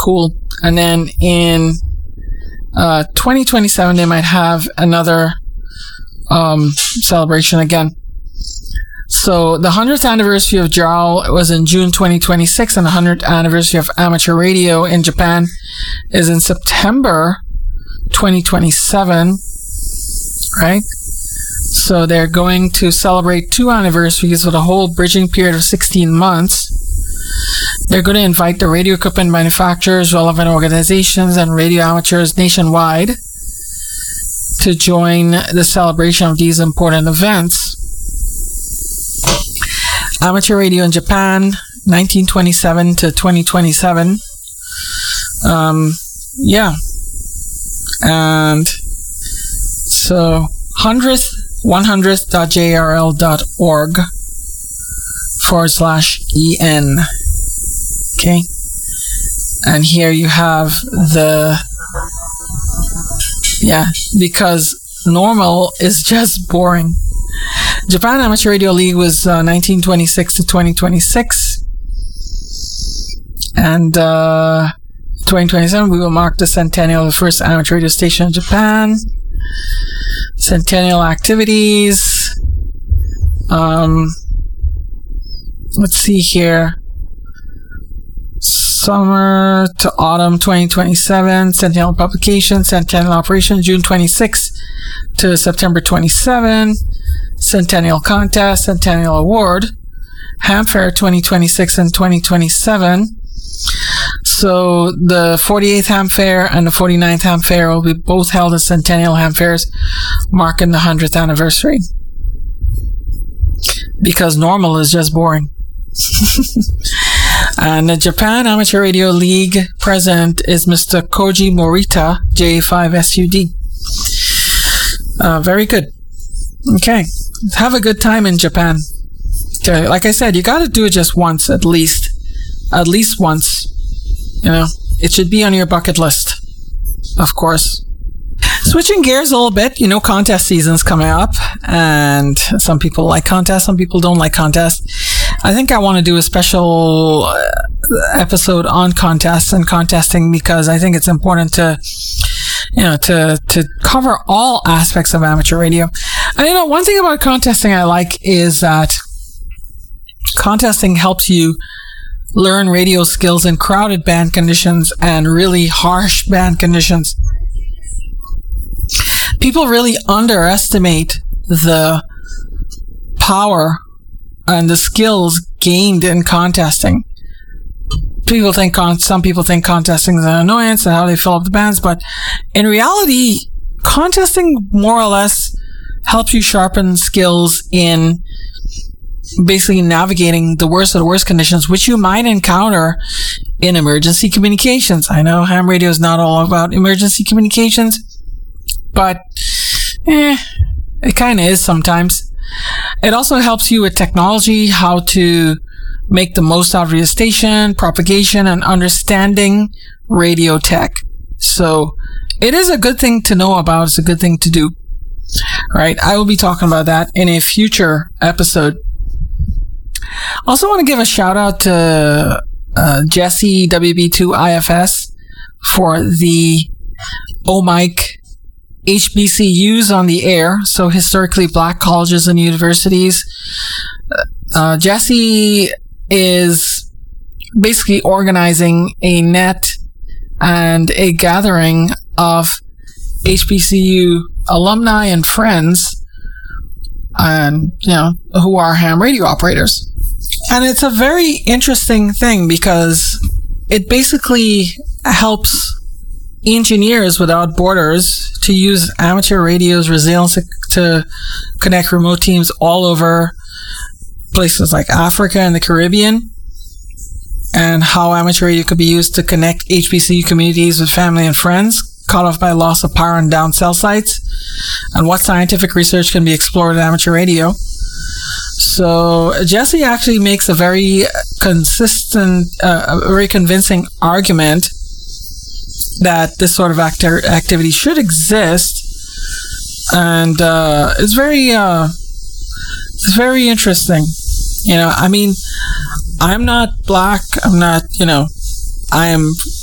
cool. And then in 2027, they might have another celebration again. So the 100th anniversary of JAL was in June 2026, and the 100th anniversary of amateur radio in Japan is in September 2027, right? So they're going to celebrate 2 anniversaries with a whole bridging period of 16 months. They're going to invite the radio equipment manufacturers, relevant organizations, and radio amateurs nationwide to join the celebration of these important events. Amateur radio in Japan, 1927 to 2027. Yeah. And so 100th.jrl.org/EN. Okay. And here you have because normal is just boring. Japan Amateur Radio League was 1926 to 2026. And 2027, we will mark the centennial of the first amateur radio station in Japan. Centennial activities. Let's see here. Summer to autumn 2027. Centennial publication. Centennial operation June 26 to September 27. Centennial contest. Centennial award. Ham Fair 2026 and 2027. So the 48th Ham Fair and the 49th Ham Fair will be both held as Centennial Ham Fairs, marking the 100th anniversary. Because normal is just boring. And the Japan Amateur Radio League president is Mr. Koji Morita, J5SUD. Very good. Okay. Have a good time in Japan. Like I said, you got to do it just once, at least. At least once. You know, it should be on your bucket list, of course. Switching gears a little bit, you know, contest season's coming up, and some people like contests, some people don't like contests. I think I want to do a special episode on contests and contesting, because I think it's important to, you know, to cover all aspects of amateur radio. And you know, one thing about contesting I like is that contesting helps you learn radio skills in crowded band conditions and really harsh band conditions. People really underestimate the power and the skills gained in contesting. Some people think contesting is an annoyance and how they fill up the bands, but in reality, contesting more or less helps you sharpen skills in basically navigating the worst of the worst conditions, which you might encounter in emergency communications. I know ham radio is not all about emergency communications, but it kind of is sometimes. It also helps you with technology, how to make the most out of your station, propagation, and understanding radio tech. So it is a good thing to know about. It's a good thing to do. Right? I will be talking about that in a future episode. Also want to give a shout out to Jesse WB2IFS for the OMIC HBCUs on the air, so historically black colleges and universities. Jesse is basically organizing a net and a gathering of HBCU alumni and friends, and you know, who are ham radio operators. And it's a very interesting thing because it basically helps engineers without borders to use amateur radio's resilience to connect remote teams all over places like Africa and the Caribbean, and how amateur radio could be used to connect HBCU communities with family and friends caught off by loss of power and down cell sites, and what scientific research can be explored in amateur radio. So Jesse actually makes a very consistent, a very convincing argument that this sort of activity should exist, and it's very interesting. You know, I mean, I'm not black. I'm not, you know, I am